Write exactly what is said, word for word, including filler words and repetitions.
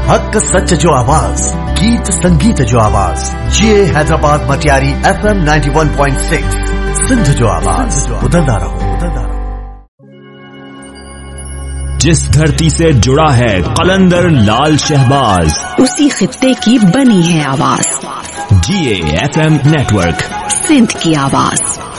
हक सच जो आवाज, गीत संगीत जो आवाज, ये Hyderabad Matiari F M ninety one point six Sindh जो आवाज, बदलता रहो बदलता रहो। जिस धरती से जुड़ा है कलंदर लाल शहबाज, उसी खित्ते की बनी है आवाज। जी A F M network, Sindh की आवाज।